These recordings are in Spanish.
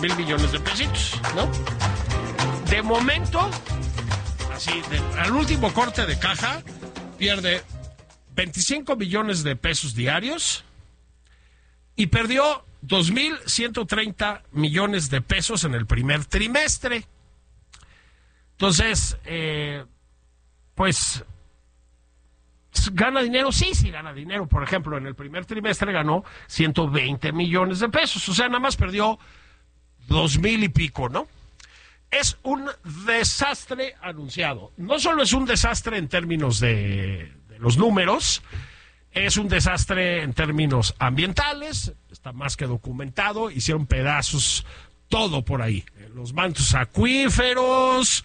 mil millones de pesitos, ¿no? De momento, así, al último corte de caja, pierde 25 millones de pesos diarios y perdió 2.130 millones de pesos en el primer trimestre. Entonces, pues, ¿gana dinero? Sí, gana dinero. Por ejemplo, en el primer trimestre ganó 120 millones de pesos. O sea, nada más perdió 2,000 y pico, ¿no? Es un desastre anunciado. No solo es un desastre en términos de los números, es un desastre en términos ambientales, está más que documentado, hicieron pedazos todo por ahí. Los mantos acuíferos,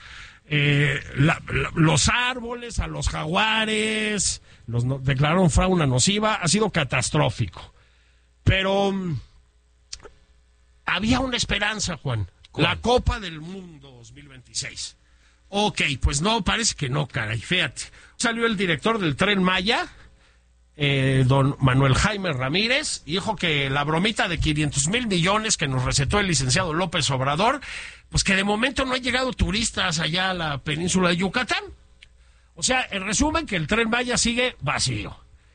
los árboles, a los jaguares, declararon fauna nociva, ha sido catastrófico. Pero había una esperanza, Juan. ¿Cuál? La Copa del Mundo 2026. Ok, pues no, parece que no, caray, fíjate. Salió el director del Tren Maya, don Manuel Jaime Ramírez, y dijo que la bromita de 500,000 millones que nos recetó el licenciado López Obrador, pues que de momento no han llegado turistas allá a la península de Yucatán. O sea, en resumen, que el Tren Maya sigue vacío.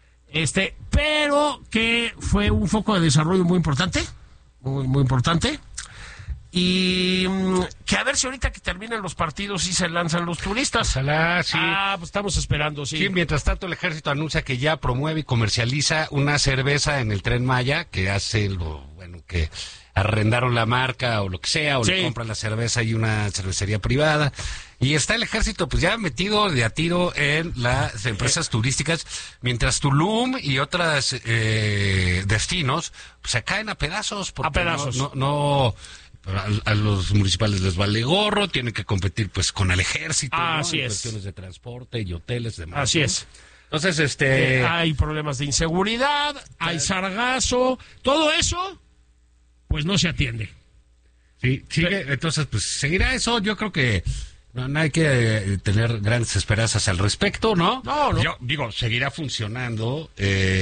Pero que fue un foco de desarrollo muy importante, muy importante. Y que a ver si ahorita que terminen los partidos sí se lanzan los turistas. Ojalá, sí. Pues estamos esperando, sí. Sí, mientras tanto el ejército anuncia que ya promueve y comercializa una cerveza en el Tren Maya, que hace que arrendaron la marca o lo que sea, o le compran la cerveza y una cervecería privada. Y está el ejército pues ya metido de a tiro en las empresas turísticas, mientras Tulum y otros destinos pues, se caen a pedazos. Porque a pedazos. A los municipales les vale gorro, tienen que competir pues con el ejército, ¿no? Así en es. cuestiones de transporte y hoteles, demás. Así ¿no? es. Entonces, hay problemas de inseguridad, hay sargazo, todo eso, pues no se atiende. Sí, sigue, entonces, pues seguirá eso. Yo creo que no hay que tener grandes esperanzas al respecto, ¿no? No. Yo digo, seguirá funcionando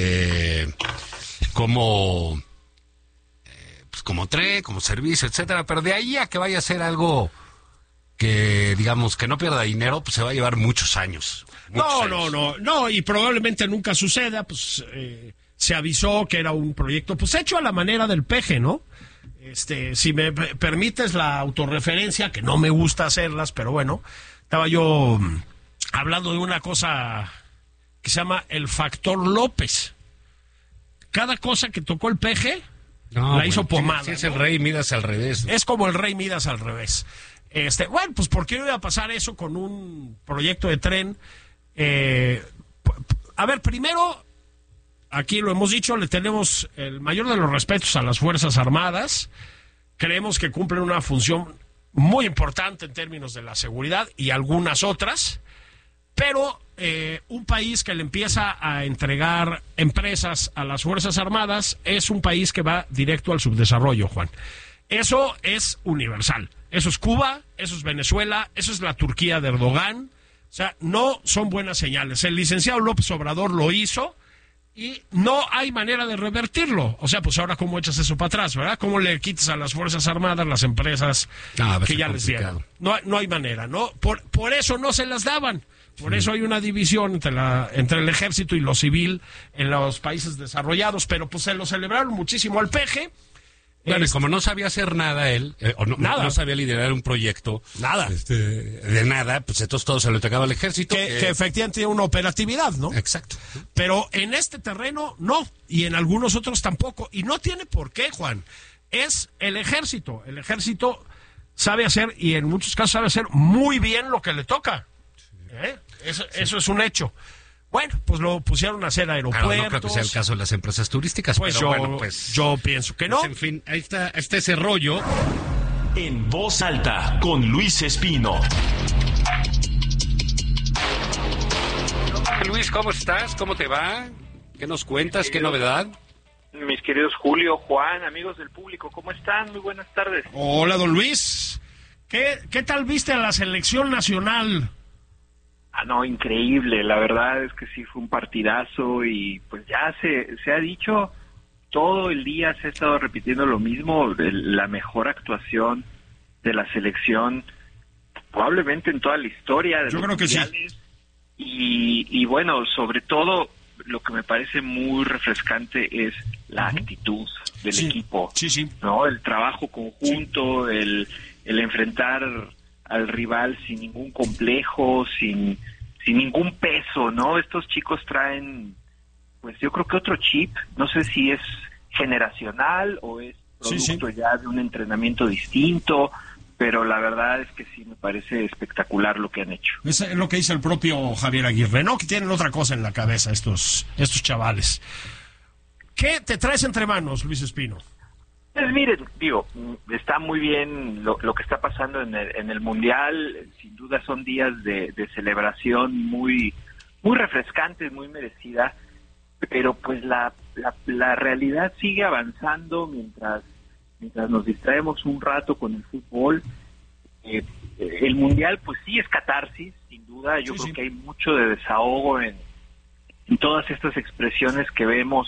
como tren, como servicio, etcétera, pero de ahí a que vaya a ser algo que, digamos, que no pierda dinero, pues se va a llevar muchos años. No, y probablemente nunca suceda, pues se avisó que era un proyecto, pues hecho a la manera del peje, ¿no? Si me permites la autorreferencia, que no me gusta hacerlas, pero bueno, estaba yo hablando de una cosa que se llama el factor López. Cada cosa que tocó el peje, la hizo pomada. Si es el rey Midas al revés, ¿no? Es como el rey Midas al revés. Bueno, pues ¿por qué no iba a pasar eso con un proyecto de tren? A ver, primero, aquí lo hemos dicho, le tenemos el mayor de los respetos a las Fuerzas Armadas. Creemos que cumplen una función muy importante en términos de la seguridad y algunas otras, pero un país que le empieza a entregar empresas a las Fuerzas Armadas es un país que va directo al subdesarrollo, Juan. Eso es universal. Eso es Cuba, eso es Venezuela, eso es la Turquía de Erdogan. O sea, no son buenas señales. El licenciado López Obrador lo hizo y no hay manera de revertirlo. O sea, pues ahora cómo echas eso para atrás, ¿verdad? ¿Cómo le quitas a las Fuerzas Armadas las empresas que ya les dieron? No hay manera, ¿no? Por eso no se las daban. Por eso hay una división entre el ejército y lo civil en los países desarrollados, pero pues se lo celebraron muchísimo al peje. Bueno, y como no sabía hacer nada él, no sabía liderar un proyecto, de nada, pues entonces todo se lo entregaba al ejército. Que efectivamente tiene una operatividad, ¿no? Exacto. Pero en este terreno no, y en algunos otros tampoco, y no tiene por qué, Juan. Es el ejército. El ejército sabe hacer, y en muchos casos sabe hacer muy bien lo que le toca. Eso es un hecho. Bueno, pues lo pusieron a hacer aeropuertos. Claro, no creo que sea el caso de las empresas turísticas, pues pero yo pienso que no. Pues en fin, ahí está ese rollo. En Voz Alta, con Luis Espino. Luis, ¿cómo estás? ¿Cómo te va? ¿Qué nos cuentas? ¿Qué novedad? Mis queridos Julio, Juan, amigos del público, ¿cómo están? Muy buenas tardes. Hola, don Luis. ¿Qué tal viste a la selección nacional? No, increíble, la verdad es que sí fue un partidazo y pues ya se ha dicho todo el día se ha estado repitiendo lo mismo, la mejor actuación de la selección probablemente en toda la historia de Yo los creo que mundiales. Y bueno, sobre todo lo que me parece muy refrescante es la actitud del equipo, ¿no? El trabajo conjunto, el enfrentar al rival sin ningún complejo, sin ningún peso, ¿no? Estos chicos traen, pues yo creo que otro chip, no sé si es generacional o es producto ya de un entrenamiento distinto, pero la verdad es que sí me parece espectacular lo que han hecho. Es lo que dice el propio Javier Aguirre, ¿no? Que tienen otra cosa en la cabeza estos chavales. ¿Qué te traes entre manos, Luis Espino? Pues miren, digo, está muy bien lo que está pasando en el Mundial. Sin duda son días de celebración muy refrescantes, muy merecida, pero pues la realidad sigue avanzando mientras nos distraemos un rato con el fútbol. El Mundial pues sí es catarsis, sin duda. Yo creo que hay mucho de desahogo en todas estas expresiones que vemos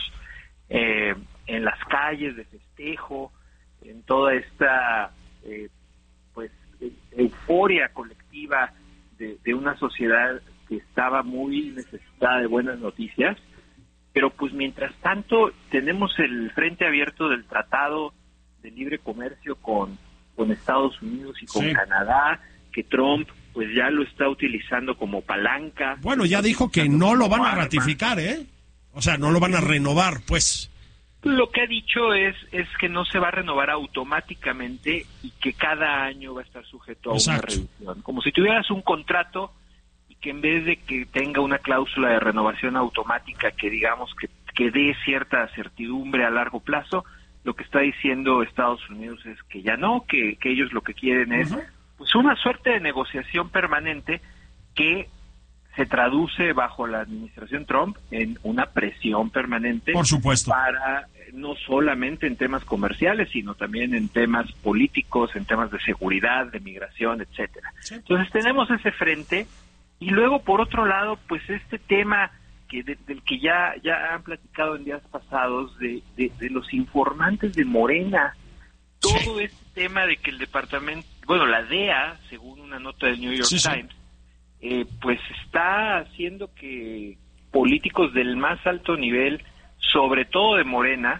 en las calles de festejo, en toda esta pues euforia colectiva de una sociedad que estaba muy necesitada de buenas noticias. Pero pues mientras tanto tenemos el frente abierto del Tratado de Libre Comercio con Estados Unidos y con Canadá, que Trump pues ya lo está utilizando como palanca. Bueno, ya dijo que no lo van a ratificar, o sea, no lo van a renovar, pues. Lo que ha dicho es que no se va a renovar automáticamente y que cada año va a estar sujeto a una revisión. Como si tuvieras un contrato y que en vez de que tenga una cláusula de renovación automática que digamos que dé cierta certidumbre a largo plazo, lo que está diciendo Estados Unidos es que ya no, que ellos lo que quieren es pues una suerte de negociación permanente que se traduce bajo la administración Trump en una presión permanente, por supuesto, para no solamente en temas comerciales, sino también en temas políticos, en temas de seguridad, de migración, etcétera. Entonces tenemos ese frente, y luego por otro lado, pues este tema del que ya han platicado en días pasados, de los informantes de Morena, todo este tema de que el departamento, bueno, la DEA, según una nota del New York Times, pues está haciendo que políticos del más alto nivel, sobre todo de Morena,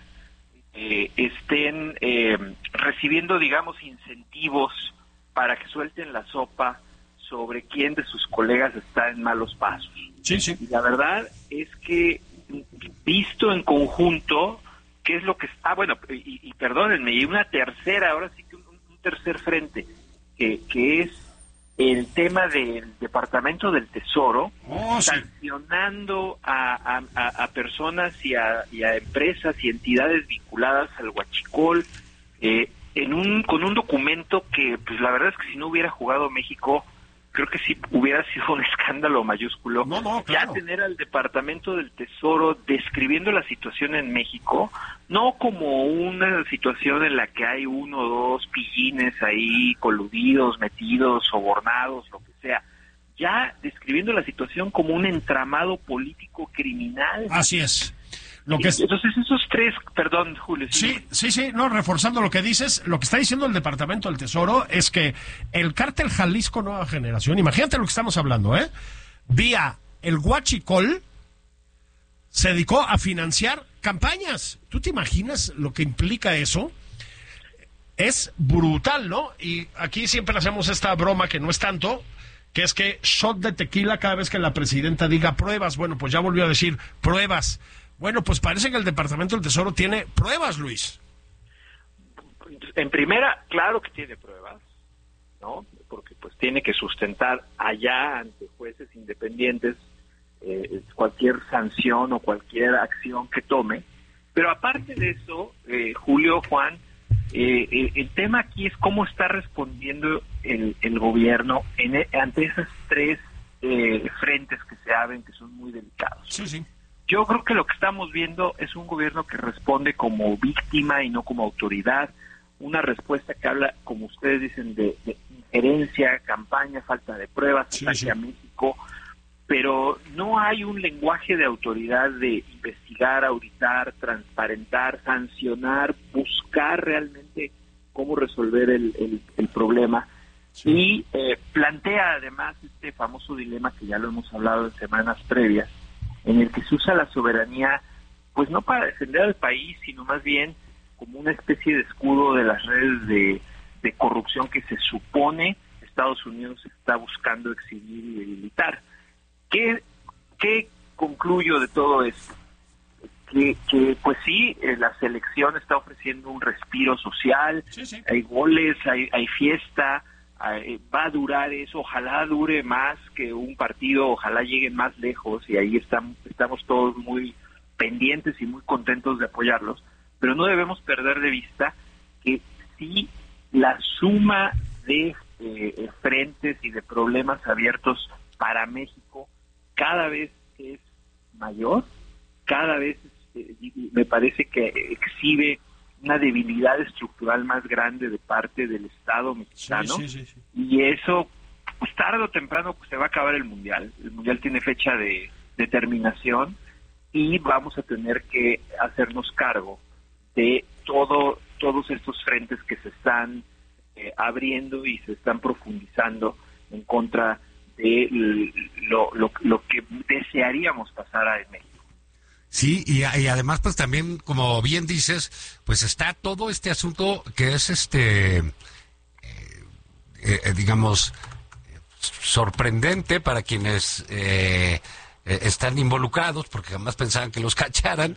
estén recibiendo, digamos, incentivos para que suelten la sopa sobre quién de sus colegas está en malos pasos. Y la verdad es que, visto en conjunto, ¿qué es lo que está? Bueno, y perdónenme, y una tercera, ahora sí que un tercer frente, que es el tema del Departamento del Tesoro, sancionando a personas y a empresas y entidades vinculadas al huachicol, con un documento que, pues la verdad es que si no hubiera jugado México, creo que sí hubiera sido un escándalo mayúsculo. Claro. Ya tener al Departamento del Tesoro describiendo la situación en México, no como una situación en la que hay uno o dos pillines ahí coludidos, metidos, sobornados, lo que sea, ya describiendo la situación como un entramado político criminal. Así es. Entonces esos tres, perdón, Julio. Sí, no, reforzando lo que dices, lo que está diciendo el Departamento del Tesoro es que el cártel Jalisco Nueva Generación, imagínate lo que estamos hablando, vía el huachicol, se dedicó a financiar campañas. ¿Tú te imaginas lo que implica eso? Es brutal, ¿no? Y aquí siempre hacemos esta broma que no es tanto, que es que shot de tequila cada vez que la presidenta diga pruebas. Bueno, pues ya volvió a decir pruebas. Bueno, pues parece que el Departamento del Tesoro tiene pruebas, Luis. En primera, claro que tiene pruebas, ¿no? Porque pues tiene que sustentar allá ante jueces independientes cualquier sanción o cualquier acción que tome. Pero aparte de eso, Julio, Juan, el tema aquí es cómo está respondiendo el gobierno ante esos tres frentes que se abren, que son muy delicados. Sí. Yo creo que lo que estamos viendo es un gobierno que responde como víctima y no como autoridad, una respuesta que habla, como ustedes dicen, de injerencia, campaña, falta de pruebas, ataque a México, pero no hay un lenguaje de autoridad de investigar, auditar, transparentar, sancionar, buscar realmente cómo resolver el problema. Sí. Y plantea además este famoso dilema que ya lo hemos hablado en semanas previas, en el que se usa la soberanía, pues no para defender al país, sino más bien como una especie de escudo de las redes de corrupción que se supone Estados Unidos está buscando exhibir y debilitar. ¿Qué concluyo de todo esto? Que pues sí, la selección está ofreciendo un respiro social, sí. Hay goles, hay fiesta, va a durar eso, ojalá dure más que un partido, ojalá llegue más lejos, y ahí estamos todos muy pendientes y muy contentos de apoyarlos, pero no debemos perder de vista que sí la suma de frentes y de problemas abiertos para México cada vez es mayor, cada vez me parece que exhibe una debilidad estructural más grande de parte del Estado mexicano, sí. Y eso, pues tarde o temprano, pues se va a acabar el Mundial. El Mundial tiene fecha de terminación y vamos a tener que hacernos cargo de todos estos frentes que se están abriendo y se están profundizando en contra de lo que desearíamos pasara en México. Sí, y además pues también, como bien dices, pues está todo este asunto que es digamos, sorprendente para quienes están involucrados, porque jamás pensaban que los cacharan,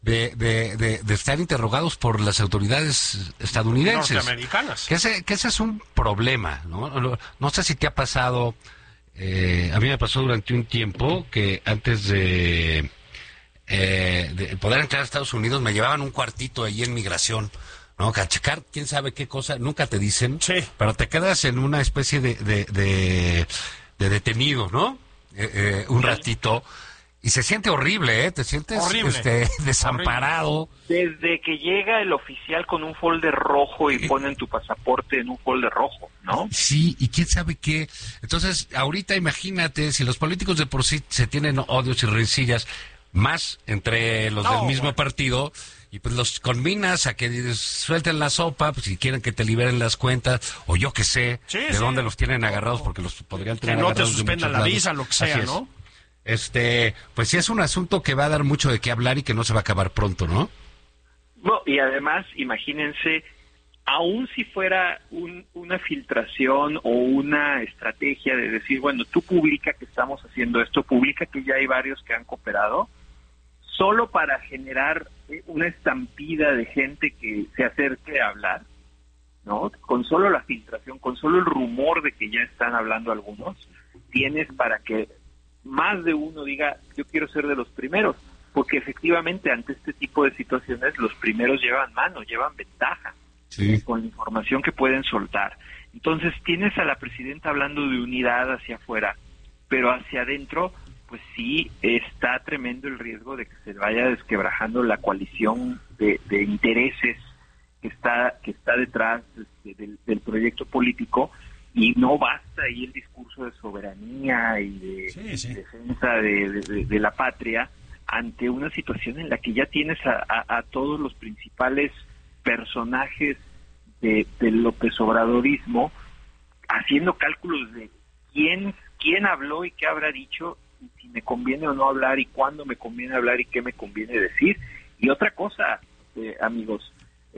de estar interrogados por las autoridades estadounidenses. Norteamericanas. Que ese es un problema, ¿no? No sé si te ha pasado, a mí me pasó durante un tiempo que antes de poder entrar a Estados Unidos me llevaban un cuartito ahí en migración, ¿no? A checar quién sabe qué cosa, nunca te dicen, sí. Pero te quedas en una especie de detenido, ¿no? Un ratito, y se siente horrible, te sientes desamparado. Desde que llega el oficial con un folder rojo y ponen tu pasaporte en un folder rojo, ¿no? Sí, y quién sabe qué. Entonces, ahorita imagínate, si los políticos de por sí se tienen odios y rencillas, más entre los del mismo partido, y pues los combinas a que suelten la sopa, pues si quieren que te liberen las cuentas, o yo qué sé, de dónde los tienen agarrados, porque los podrían tener agarrados. Que no te suspendan la visa, lo que sea, ¿no? Pues sí es un asunto que va a dar mucho de qué hablar y que no se va a acabar pronto, ¿no? No, y además, imagínense, aun si fuera una filtración o una estrategia de decir, bueno, tú publica que estamos haciendo esto, publica que ya hay varios que han cooperado, solo para generar una estampida de gente que se acerque a hablar, ¿no? Con solo la filtración, con solo el rumor de que ya están hablando algunos, tienes para que más de uno diga, yo quiero ser de los primeros, porque efectivamente ante este tipo de situaciones los primeros llevan mano, llevan ventaja, sí, con la información que pueden soltar. Entonces tienes a la presidenta hablando de unidad hacia afuera, pero hacia adentro pues sí está tremendo el riesgo de que se vaya desquebrajando la coalición de intereses que está detrás del proyecto político, y no basta ahí el discurso de soberanía y de defensa de la patria ante una situación en la que ya tienes a todos los principales personajes del López Obradorismo haciendo cálculos de quién habló y qué habrá dicho, y si me conviene o no hablar, y cuándo me conviene hablar y qué me conviene decir. Y otra cosa, amigos,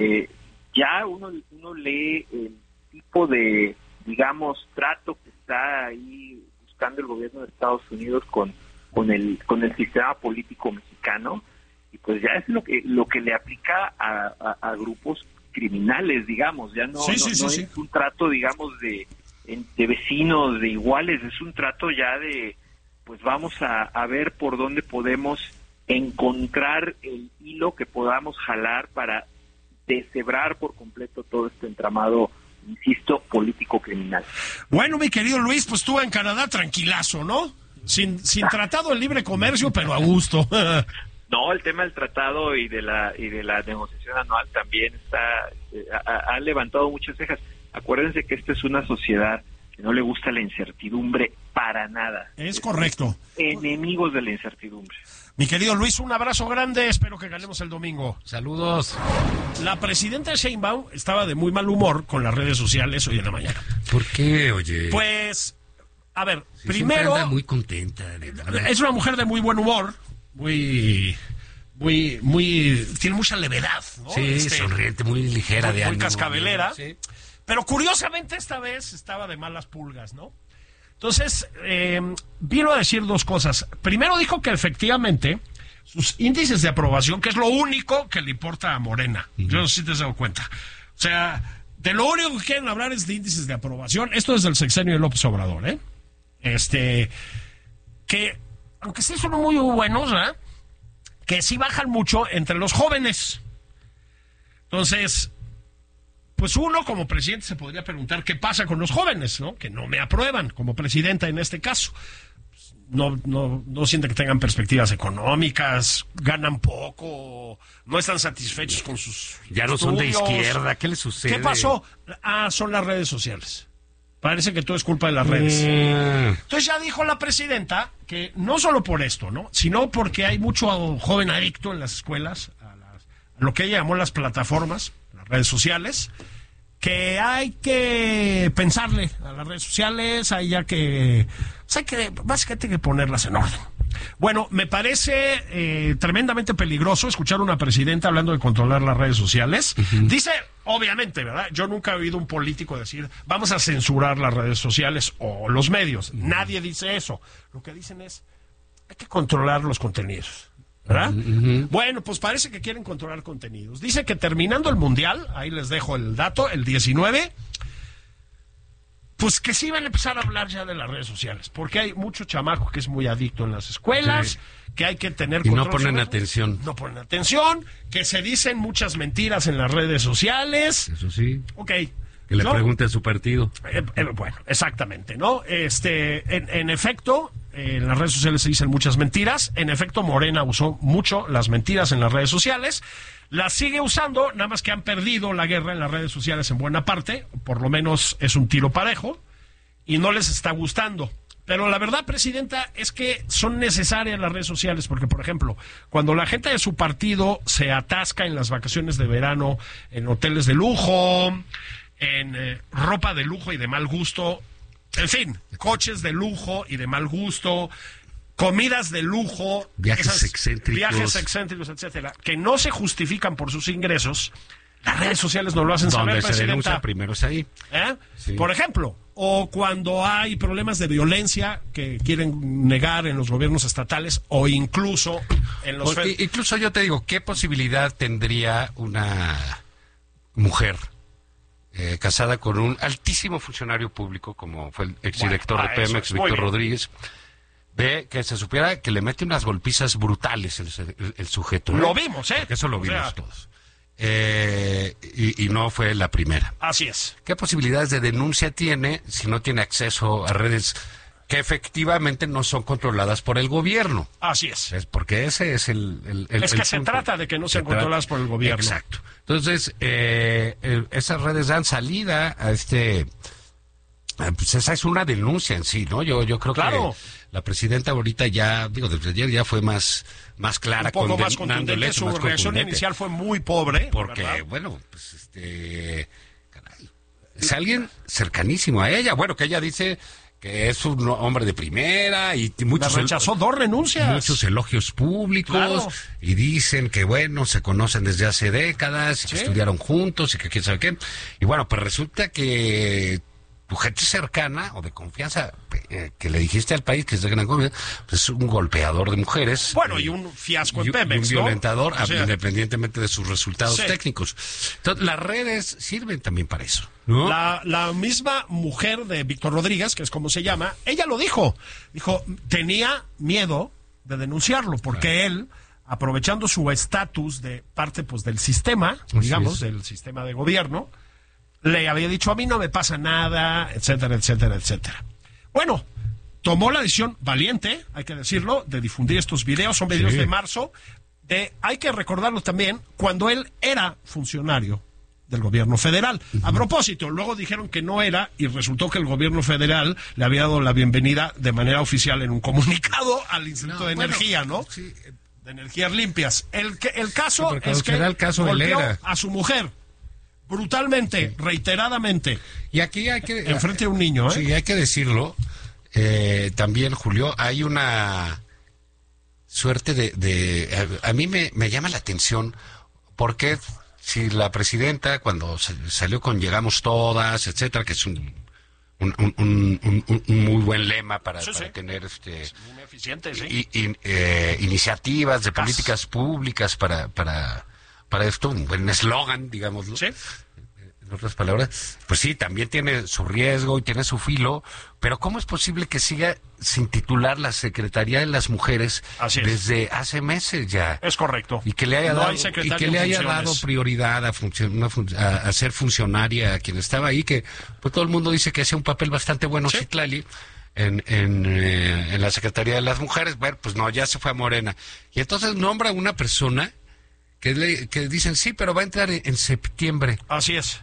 ya uno lee el tipo de, digamos, trato que está ahí buscando el gobierno de Estados Unidos con el sistema político mexicano, y pues ya es lo que le aplica a grupos criminales, digamos. Ya no es un trato, digamos, de vecinos, de iguales, es un trato ya de, pues vamos a ver por dónde podemos encontrar el hilo que podamos jalar para deshebrar por completo todo este entramado, insisto, político-criminal. Bueno, mi querido Luis, pues tú en Canadá tranquilazo, ¿no? Sin tratado de libre comercio, pero a gusto. No, el tema del tratado y de la negociación anual también ha levantado muchas cejas. Acuérdense que esta es una sociedad que no le gusta la incertidumbre para nada. Es correcto. Enemigos de la incertidumbre. Mi querido Luis, un abrazo grande, espero que ganemos el domingo. Saludos. La presidenta Sheinbaum estaba de muy mal humor con las redes sociales hoy en la mañana. ¿Por qué, oye? Pues, a ver, Sí, primero... anda muy contenta. Es una mujer de muy buen humor, tiene mucha levedad, ¿no? Sí, sonriente, muy ligera de ánimo. Muy cascabelera. Sí. Pero curiosamente esta vez estaba de malas pulgas, ¿no? Entonces, vino a decir dos cosas. Primero dijo que efectivamente sus índices de aprobación, que es lo único que le importa a Morena. Yo no sé si te has dado cuenta. O sea, de lo único que quieren hablar es de índices de aprobación. Esto es del sexenio de López Obrador, ¿eh? Que, aunque sí son muy buenos, ¿verdad? Que sí bajan mucho entre los jóvenes. Entonces, pues uno como presidente se podría preguntar qué pasa con los jóvenes, ¿no? Que no me aprueban como presidenta en este caso. No sienten que tengan perspectivas económicas, ganan poco, no están satisfechos con sus Ya no son de izquierda, ¿qué les sucede? ¿Qué pasó? Son las redes sociales. Parece que todo es culpa de las redes. Entonces ya dijo la presidenta que no solo por esto, ¿no? Sino porque hay mucho joven adicto en las escuelas a lo que ella llamó las plataformas, las redes sociales, que hay que pensarle a las redes sociales, hay que básicamente hay que ponerlas en orden. Bueno, me parece tremendamente peligroso escuchar a una presidenta hablando de controlar las redes sociales. Dice, obviamente, ¿verdad? Yo nunca he oído un político decir, vamos a censurar las redes sociales o los medios. Nadie dice eso. Lo que dicen es, hay que controlar los contenidos, ¿verdad? Bueno, pues parece que quieren controlar contenidos. Dice que terminando el Mundial, ahí les dejo el dato, el 19... pues que sí van a empezar a hablar ya de las redes sociales, porque hay mucho chamaco que es muy adicto en las escuelas, que hay que tener y control. no ponen atención. No ponen atención, que se dicen muchas mentiras en las redes sociales. Eso sí. Ok. Que le pregunte a su partido. Bueno, exactamente, ¿no? En efecto, en las redes sociales se dicen muchas mentiras. En efecto, Morena usó mucho las mentiras en las redes sociales. Las sigue usando, nada más que han perdido la guerra en las redes sociales en buena parte, por lo menos es un tiro parejo, y no les está gustando. Pero la verdad, presidenta, es que son necesarias las redes sociales, porque, por ejemplo, cuando la gente de su partido se atasca en las vacaciones de verano, en hoteles de lujo, en ropa de lujo y de mal gusto, en fin, coches de lujo y de mal gusto, comidas de lujo, viajes excéntricos, etcétera, que no se justifican por sus ingresos, las redes sociales no lo hacen saber, presidenta. Donde se denuncia primero es ahí. Sí. Por ejemplo, o cuando hay problemas de violencia que quieren negar en los gobiernos estatales, o incluso en los... Incluso yo te digo, ¿qué posibilidad tendría una mujer casada con un altísimo funcionario público, como fue el exdirector de Pemex, Víctor Rodríguez, de que se supiera que le mete unas golpizas brutales el sujeto? Lo vimos, porque eso lo vimos todos. Y no fue la primera. Así es. ¿Qué posibilidades de denuncia tiene si no tiene acceso a redes que efectivamente no son controladas por el gobierno? Así es. Porque ese es el es que se trata de que no sean controladas por el gobierno. Exacto. Entonces, esas redes dan salida a pues esa es una denuncia en sí, ¿no? Yo creo que la presidenta ahorita ya, desde ayer ya fue más clara, un poco más contundente. Su reacción inicial fue muy pobre. Porque, ¿verdad? Bueno, pues caray, es alguien cercanísimo a ella. Bueno, que ella dice que es un hombre de primera y muchos... rechazó 2 renuncias. Muchos elogios públicos y dicen que, bueno, se conocen desde hace décadas, que estudiaron juntos y que quién sabe qué. Y bueno, pues resulta que tu gente cercana o de confianza que le dijiste al país que es de gran confianza, pues es un golpeador de mujeres. Bueno, y un fiasco en Pemex, y un violentador, independientemente de sus resultados técnicos. Entonces, las redes sirven también para eso, ¿no? La misma mujer de Víctor Rodríguez, que es como se llama, ella lo dijo. Dijo, tenía miedo de denunciarlo, porque él, aprovechando su estatus de parte pues del sistema, del sistema de gobierno, le había dicho, a mí no me pasa nada, etcétera, etcétera, etcétera. Bueno, tomó la decisión valiente, hay que decirlo, de difundir estos videos. Son videos de marzo. Hay que recordarlo también, cuando él era funcionario del gobierno federal. A propósito, luego dijeron que no era y resultó que el gobierno federal le había dado la bienvenida de manera oficial en un comunicado al Instituto de Energía, ¿no? Sí. De energías limpias. El caso es que el caso golpeó Helera a su mujer brutalmente, reiteradamente. Y aquí hay que... enfrente de un niño, ¿eh? Sí, hay que decirlo. También, Julio, hay una suerte a mí me llama la atención porque si la presidenta cuando salió con Llegamos Todas, etcétera, que es un muy buen lema para tener muy eficiente, sí. Iniciativas de políticas públicas para esto, un buen eslogan, digámoslo. Sí. En otras palabras, pues sí, también tiene su riesgo y tiene su filo, pero ¿cómo es posible que siga sin titular la Secretaría de las Mujeres desde hace meses ya? Es correcto. Y que le haya dado prioridad a ser funcionaria a quien estaba ahí, que pues todo el mundo dice que hacía un papel bastante bueno, Citlali, en la Secretaría de las Mujeres. Bueno, pues no, ya se fue a Morena. Y entonces nombra a una persona que dicen, sí, pero va a entrar en septiembre. Así es.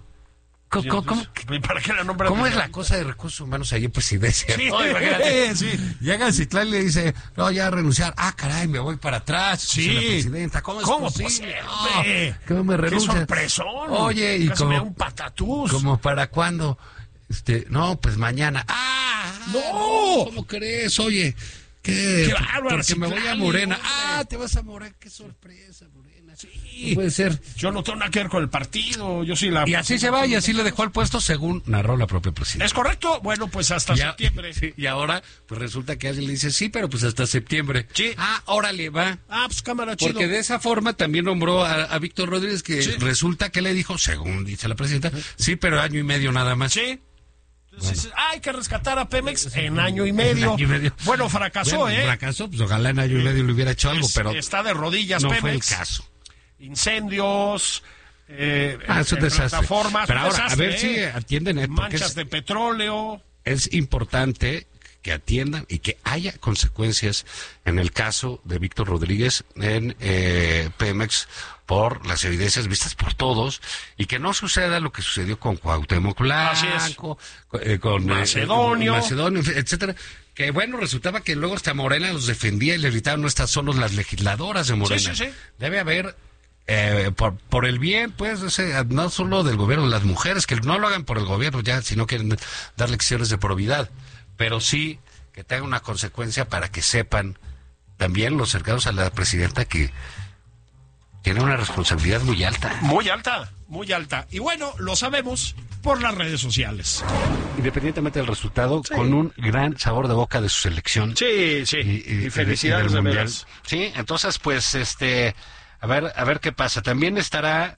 ¿Cómo? ¿Para qué la nombran? ¿Cómo es la cosa de recursos humanos ahí en presidencia? Sí, sí. Llega Citlali y le dice, no, ya a renunciar. Ah, caray, me voy para atrás. Sí. La presidenta, ¿cómo es posible? ¿Cómo me renuncia? ¡Qué sorpresón! Oye, y casi me da un patatús. ¿Cómo para cuándo? No, pues mañana. ¡Ah! ¡No! ¿Cómo crees? Oye, ¿qué bárbaro! Porque me voy a Morena. ¡Ah, te vas a Morena! ¡Qué sorpresa, Morena! Sí. No puede ser. Yo no tengo nada que ver con el partido, yo sí la... Y así se va, y así le dejó el puesto, según narró la propia presidenta. ¿Es correcto? Bueno, pues hasta septiembre. Sí, y ahora, pues resulta que alguien le dice, sí, pero pues hasta septiembre. Sí. Ah, órale, va. Ah, pues cámara, chido. Porque de esa forma también nombró a Víctor Rodríguez, que resulta que le dijo, según dice la presidenta, sí, pero año y medio nada más. Sí. Entonces, hay que rescatar a Pemex en año y medio. Bueno, fracasó, Fracasó, pues ojalá en año y medio le hubiera hecho algo, pero... Está de rodillas no Pemex. Fue el caso. Incendios, es un desastre. Plataformas, pero ahora, a ver si atienden manchas de petróleo. Es importante que atiendan y que haya consecuencias en el caso de Víctor Rodríguez en Pemex por las evidencias vistas por todos y que no suceda lo que sucedió con Cuauhtémoc Blanco, con Macedonio, etcétera. Que bueno, resultaba que luego hasta Morena los defendía y le gritaban, no están solos las legisladoras de Morena. Sí. Debe haber, por el bien, pues, no solo del gobierno, de las mujeres, que no lo hagan por el gobierno ya, sino quieren dar lecciones de probidad, pero sí que tenga una consecuencia para que sepan también los cercanos a la presidenta que tiene una responsabilidad muy alta. Muy alta, muy alta. Y bueno, lo sabemos por las redes sociales. Independientemente del resultado, con un gran sabor de boca de su selección. Sí. Y felicidades del de Mundial. veras. Sí, entonces, pues, a ver qué pasa. También estará,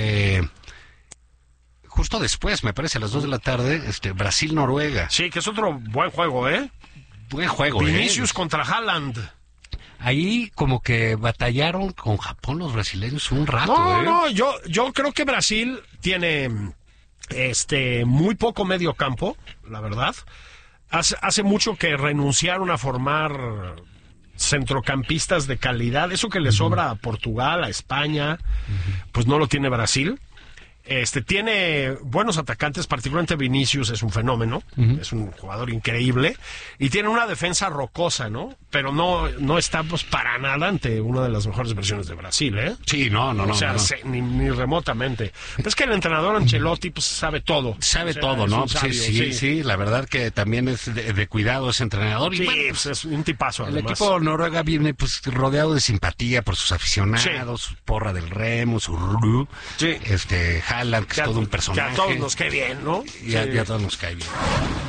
justo después, me parece, a las 2 de la tarde, Brasil-Noruega. Sí, que es otro buen juego, ¿eh? Buen juego, Vinicius contra Haaland. Ahí como que batallaron con Japón los brasileños un rato. No, yo creo que Brasil tiene muy poco medio campo, la verdad. Hace mucho que renunciaron a formar centrocampistas de calidad. Eso que le sobra a Portugal, a España, pues no lo tiene Brasil. Tiene buenos atacantes, particularmente Vinicius es un fenómeno, es un jugador increíble y tiene una defensa rocosa, ¿no? Pero no estamos para nada ante una de las mejores versiones de Brasil, ¿eh? Sí, no. O sea, ni remotamente. Pero es que el entrenador Ancelotti pues sabe todo. Sabe todo, ¿no? Sabio, sí, la verdad que también es de cuidado ese entrenador. Sí, y bueno, pues es un tipazo el además. equipo Noruega viene pues rodeado de simpatía por sus aficionados, su porra del Remo, su Sí. Haaland, que es todo un personaje. Que a todos nos cae bien, ¿no? Y a todos nos cae bien.